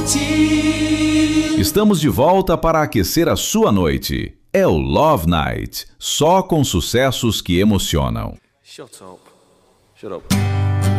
Estamos de volta para aquecer a sua noite. É o Love Night, só com sucessos que emocionam. Shut up.